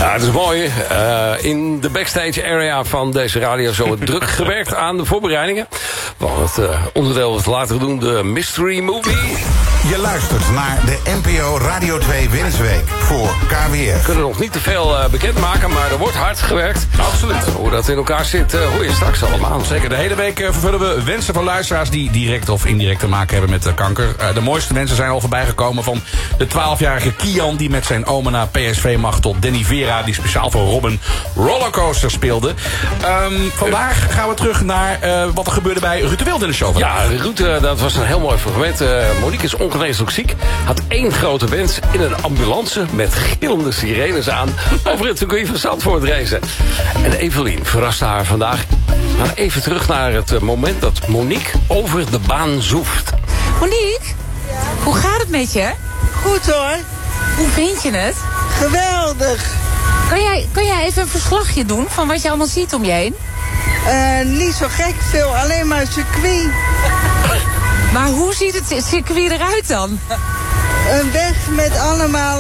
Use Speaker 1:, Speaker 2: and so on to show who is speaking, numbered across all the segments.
Speaker 1: Ja, het is mooi. In de backstage area van deze radio zo druk gewerkt aan de voorbereidingen. Van het onderdeel wat we later doen, de Mystery Movie.
Speaker 2: Je luistert naar de NPO Radio 2 Winnersweek voor KWF.
Speaker 1: We kunnen nog niet te veel bekendmaken, maar er wordt hard gewerkt.
Speaker 3: Absoluut.
Speaker 1: Hoe dat in elkaar zit, hoor je straks allemaal.
Speaker 3: Zeker, de hele week vervullen we wensen van luisteraars die direct of indirect te maken hebben met kanker. De mooiste wensen zijn al voorbij gekomen van de 12-jarige Kian die met zijn oma naar PSV mag, tot Danny Vera die speciaal voor Robin Rollercoaster speelde. Vandaag gaan we terug naar wat er gebeurde bij Ruud de Wild in de show.
Speaker 1: Ja, Ruud, dat was een heel mooi fragment. Monique is ongeneeslijk ziek. Had één grote wens in een ambulance met gillende sirenes aan over het circuit van Zandvoort racen. En Evelien verraste haar vandaag. Maar even terug naar het moment dat Monique over de baan zoeft.
Speaker 4: Monique, hoe gaat het met je?
Speaker 5: Goed hoor,
Speaker 4: Hoe vind je het?
Speaker 5: geweldig.
Speaker 4: Kan jij even een verslagje doen van wat je allemaal ziet om je heen?
Speaker 5: Niet zo gek veel, alleen maar circuit.
Speaker 4: Maar hoe ziet het circuit eruit dan?
Speaker 5: Een weg met allemaal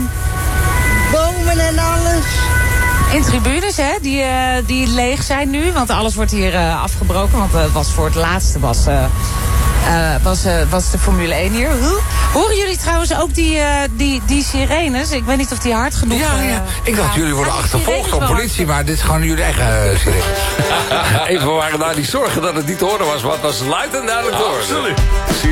Speaker 5: bomen en alles.
Speaker 4: In tribunes, hè, die leeg zijn nu. Want alles wordt hier afgebroken. Want het was voor het laatste was de Formule 1 hier. Horen jullie trouwens ook die sirenes? Ik weet niet of die hard genoeg
Speaker 2: Ja. Ik dacht jullie worden achtervolgd door politie, maar dit is gewoon jullie eigen sirene.
Speaker 1: Even, we waren daar die zorgen dat het niet te horen was. Wat was luid en duidelijk te horen.
Speaker 3: Absoluut.